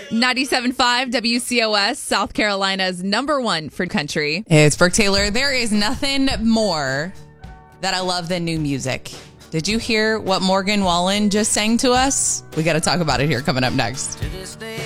97.5 WCOS, South Carolina's #1 for country. Hey, it's Brooke Taylor. There is nothing more that I love than new music. Did you hear what Morgan Wallen just sang to us? We got to talk about it here coming up next. To this day